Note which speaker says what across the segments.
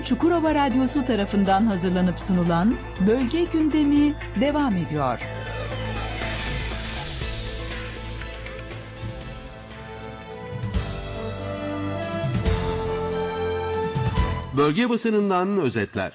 Speaker 1: Çukurova Radyosu tarafından hazırlanıp sunulan Bölge Gündemi devam ediyor.
Speaker 2: Bölge basınından özetler.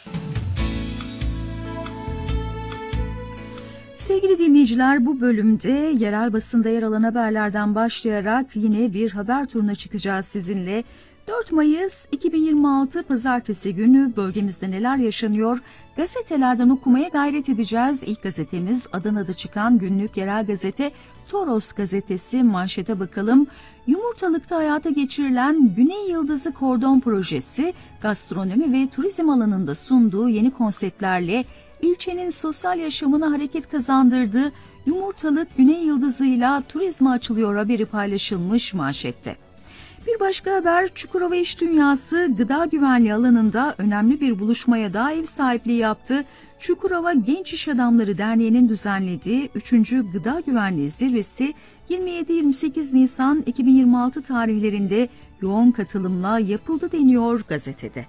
Speaker 3: Sevgili dinleyiciler, bu bölümde yerel basında yer alan haberlerden başlayarak yine bir haber turuna çıkacağız sizinle. 4 Mayıs 2026 Pazartesi günü bölgemizde neler yaşanıyor? Gazetelerden okumaya gayret edeceğiz. İlk gazetemiz Adana'da çıkan günlük yerel gazete Toros gazetesi. Manşete bakalım. Yumurtalık'ta hayata geçirilen Güney Yıldızı Kordon projesi, gastronomi ve turizm alanında sunduğu yeni konseptlerle ilçenin sosyal yaşamına hareket kazandırdığı Yumurtalık Güney Yıldızı'yla turizme açılıyor haberi paylaşılmış manşette. Bir başka haber, Çukurova İş Dünyası gıda güvenliği alanında önemli bir buluşmaya da ev sahipliği yaptı. Çukurova Genç İş Adamları Derneği'nin düzenlediği 3. Gıda Güvenliği Zirvesi 27-28 Nisan 2026 tarihlerinde yoğun katılımla yapıldı deniyor gazetede.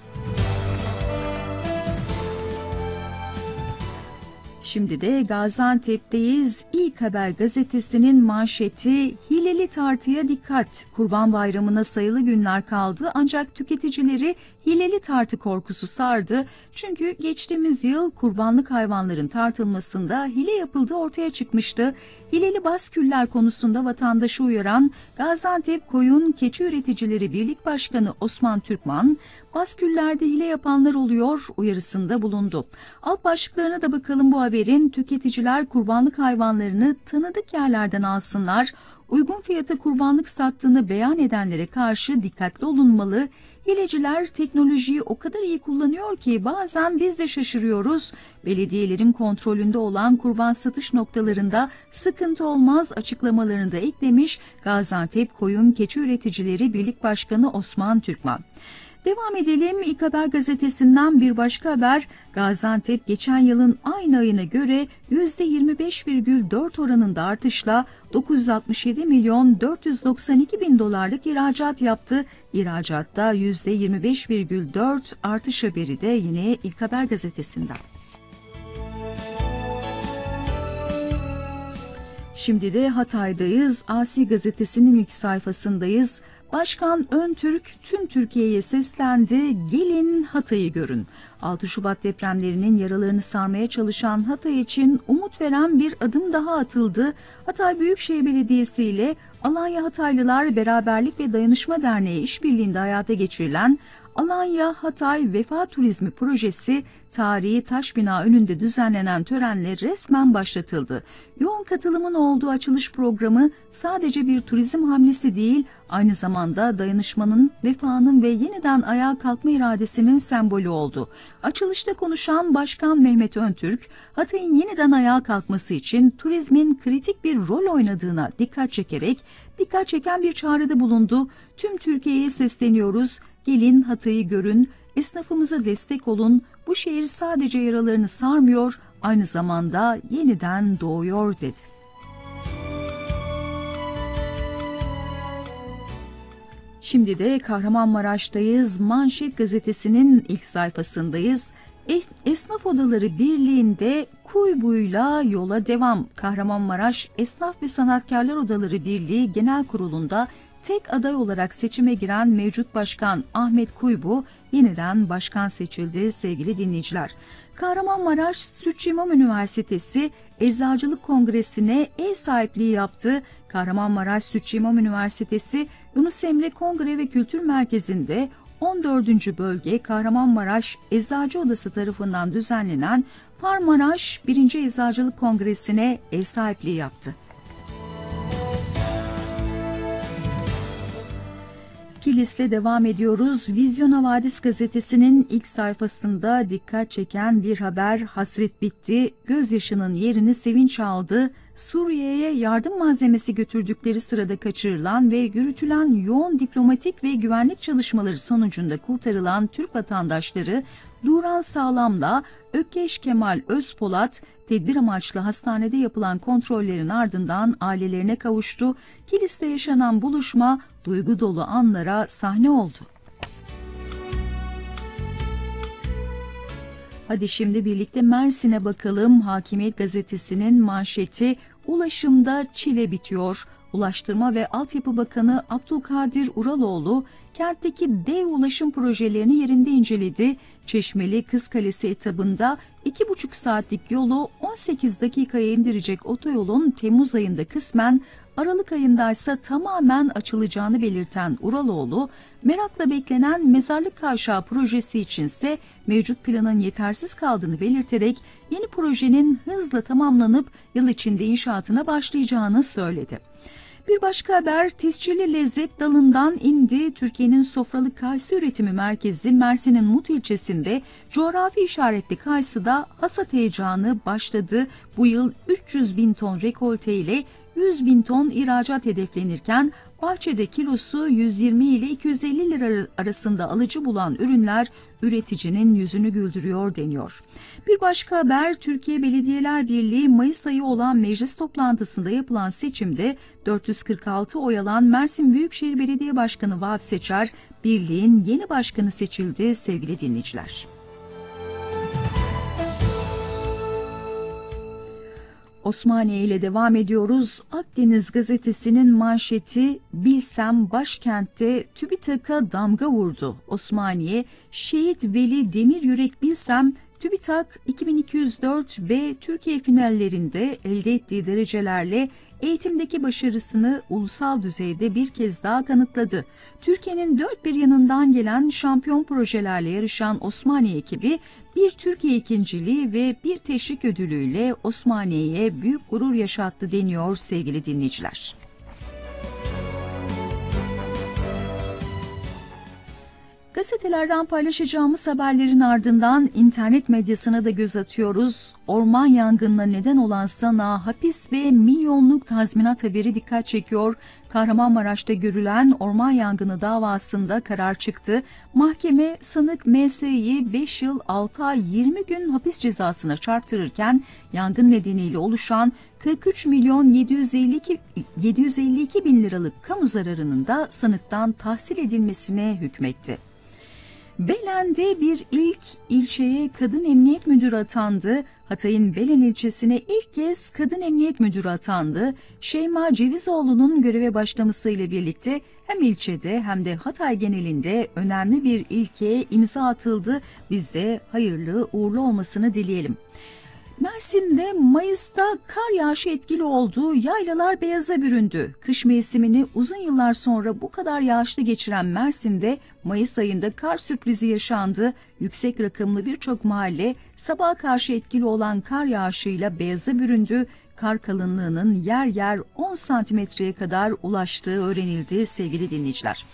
Speaker 3: Şimdi de Gaziantep'teyiz. İlk Haber gazetesinin manşeti hileli tartıya dikkat. Kurban Bayramı'na sayılı günler kaldı ancak tüketicileri hileli tartı korkusu sardı. Çünkü geçtiğimiz yıl kurbanlık hayvanların tartılmasında hile yapıldığı ortaya çıkmıştı. Hileli basküller konusunda vatandaşı uyaran Gaziantep Koyun Keçi Üreticileri Birlik Başkanı Osman Türkman, basküllerde hile yapanlar oluyor uyarısında bulundu. Alt başlıklarına da bakalım bu haberin. Tüketiciler kurbanlık hayvanlarını tanıdık yerlerden alsınlar. Uygun fiyata kurbanlık sattığını beyan edenlere karşı dikkatli olunmalı. Hileciler teknolojiyi o kadar iyi kullanıyor ki bazen biz de şaşırıyoruz. Belediyelerin kontrolünde olan kurban satış noktalarında sıkıntı olmaz açıklamalarını da eklemiş Gaziantep Koyun Keçi Üreticileri Birlik Başkanı Osman Türkman. Devam edelim. İlk Haber gazetesinden bir başka haber. Gaziantep geçen yılın aynı ayına göre %25,4 oranında artışla 967 milyon 492 bin dolarlık ihracat yaptı. İhracatta %25,4 artış haberi de yine İlk Haber gazetesinden. Şimdi de Hatay'dayız. Asi gazetesinin ilk sayfasındayız. Başkan Öntürk tüm Türkiye'ye seslendi, gelin Hatay'ı görün. 6 Şubat depremlerinin yaralarını sarmaya çalışan Hatay için umut veren bir adım daha atıldı. Hatay Büyükşehir Belediyesi ile Alanya Hataylılar Beraberlik ve Dayanışma Derneği işbirliğinde hayata geçirilen Alanya Hatay Vefa Turizmi projesi tarihi taş bina önünde düzenlenen törenle resmen başlatıldı. Yoğun katılımın olduğu açılış programı sadece bir turizm hamlesi değil, aynı zamanda dayanışmanın, vefanın ve yeniden ayağa kalkma iradesinin sembolü oldu. Açılışta konuşan Başkan Mehmet Öntürk, Hatay'ın yeniden ayağa kalkması için turizmin kritik bir rol oynadığına dikkat çeken bir çağrıda bulundu. Tüm Türkiye'ye sesleniyoruz. Gelin Hatay'ı görün, esnafımıza destek olun. Bu şehir sadece yaralarını sarmıyor, aynı zamanda yeniden doğuyor dedi. Şimdi de Kahramanmaraş'tayız. Manşet gazetesinin ilk sayfasındayız. Esnaf Odaları Birliği'nde Kuybu'yla yola devam. Kahramanmaraş Esnaf ve Sanatkarlar Odaları Birliği Genel Kurulu'nda tek aday olarak seçime giren mevcut başkan Ahmet Kuybu yeniden başkan seçildi sevgili dinleyiciler. Kahramanmaraş Sütçü İmam Üniversitesi Eczacılık Kongresi'ne ev sahipliği yaptı. Kahramanmaraş Sütçü İmam Üniversitesi Yunus Emre Kongre ve Kültür Merkezi'nde 14. bölge Kahramanmaraş Eczacı Odası tarafından düzenlenen Farmaraş 1. Eczacılık Kongresi'ne ev sahipliği yaptı. Kilis'le devam ediyoruz. Vizyon Havadis gazetesinin ilk sayfasında dikkat çeken bir haber, hasret bitti, gözyaşının yerini sevinç aldı. Suriye'ye yardım malzemesi götürdükleri sırada kaçırılan ve yürütülen yoğun diplomatik ve güvenlik çalışmaları sonucunda kurtarılan Türk vatandaşları Duran Sağlam'la Ökkeş Kemal Özpolat tedbir amaçlı hastanede yapılan kontrollerin ardından ailelerine kavuştu. Kilis'te yaşanan buluşma duygu dolu anlara sahne oldu. Hadi şimdi birlikte Mersin'e bakalım. Hakimiyet gazetesinin manşeti ulaşımda çile bitiyor. Ulaştırma ve Altyapı Bakanı Abdülkadir Uraloğlu kentteki dev ulaşım projelerini yerinde inceledi. Çeşmeli Kızkalesi etabında 2,5 saatlik yolu 18 dakikaya indirecek otoyolun Temmuz ayında kısmen, Aralık ayında ise tamamen açılacağını belirten Uraloğlu, merakla beklenen Mezarlık Kavşağı projesi içinse mevcut planın yetersiz kaldığını belirterek yeni projenin hızla tamamlanıp yıl içinde inşaatına başlayacağını söyledi. Bir başka haber, tescilli lezzet dalından indi. Türkiye'nin sofralık kayısı üretimi merkezi Mersin'in Mut ilçesinde coğrafi işaretli kayısıda hasat heyecanı başladı. Bu yıl 300 bin ton rekolte ile 100 bin ton ihracat hedeflenirken bahçede kilosu 120 ile 250 lira arasında alıcı bulan ürünler üreticinin yüzünü güldürüyor deniyor. Bir başka haber, Türkiye Belediyeler Birliği Mayıs ayı olan meclis toplantısında yapılan seçimde 446 oy alan Mersin Büyükşehir Belediye Başkanı Vahap Seçer, birliğin yeni başkanı seçildi sevgili dinleyiciler. Osmaniye ile devam ediyoruz. Akdeniz gazetesinin manşeti Bilsem başkentte TÜBİTAK'a damga vurdu. Osmaniye, Şehit Veli Demiryürek Bilsem, TÜBİTAK 2204B Türkiye finallerinde elde ettiği derecelerle eğitimdeki başarısını ulusal düzeyde bir kez daha kanıtladı. Türkiye'nin dört bir yanından gelen şampiyon projelerle yarışan Osmaniye ekibi bir Türkiye ikinciliği ve bir teşvik ödülüyle Osmaniye'ye büyük gurur yaşattı deniyor sevgili dinleyiciler. Gazetelerden paylaşacağımız haberlerin ardından internet medyasına da göz atıyoruz. Orman yangınına neden olan sanığa hapis ve milyonluk tazminat haberi dikkat çekiyor. Kahramanmaraş'ta görülen orman yangını davasında karar çıktı. Mahkeme sanık MS'yi 5 yıl 6 ay 20 gün hapis cezasına çarptırırken yangın nedeniyle oluşan 43 milyon 752 bin liralık kamu zararının da sanıktan tahsil edilmesine hükmetti. Belen'de bir ilk, ilçeye kadın emniyet müdürü atandı. Hatay'ın Belen ilçesine ilk kez kadın emniyet müdürü atandı. Şeyma Cevizoğlu'nun göreve başlamasıyla birlikte hem ilçede hem de Hatay genelinde önemli bir ilke imza atıldı. Biz de hayırlı uğurlu olmasını dileyelim. Mersin'de Mayıs'ta kar yağışı etkili oldu, yaylalar beyaza büründü. Kış mevsimini uzun yıllar sonra bu kadar yağışlı geçiren Mersin'de Mayıs ayında kar sürprizi yaşandı. Yüksek rakımlı birçok mahalle sabaha karşı etkili olan kar yağışıyla beyaza büründü. Kar kalınlığının yer yer 10 santimetreye kadar ulaştığı öğrenildi sevgili dinleyiciler.